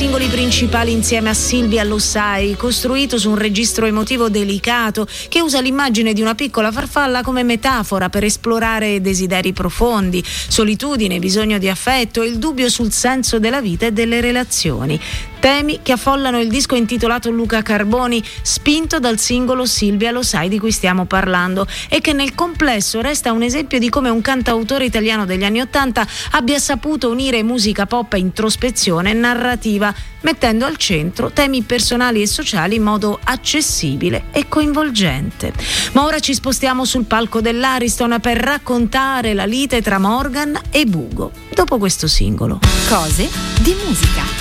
singoli principali insieme a Silvia Lossai, costruito su un registro emotivo delicato che usa l'immagine di una piccola farfalla come metafora per esplorare desideri profondi, solitudine, bisogno di affetto e il dubbio sul senso della vita e delle relazioni. Temi che affollano il disco intitolato Luca Carboni, spinto dal singolo Silvia Lossai di cui stiamo parlando, e che nel complesso resta un esempio di come un cantautore italiano degli anni '80 abbia saputo unire musica pop e introspezione narrativa, mettendo al centro temi personali e sociali in modo accessibile e coinvolgente. Ma ora ci spostiamo sul palco dell'Ariston per raccontare la lite tra Morgan e Bugo, dopo questo singolo. Cose di musica.